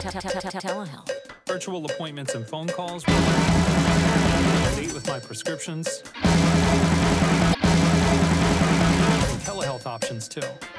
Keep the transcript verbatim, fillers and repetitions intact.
telehealth. Virtual appointments and phone calls. Date with my prescriptions. And telehealth options too.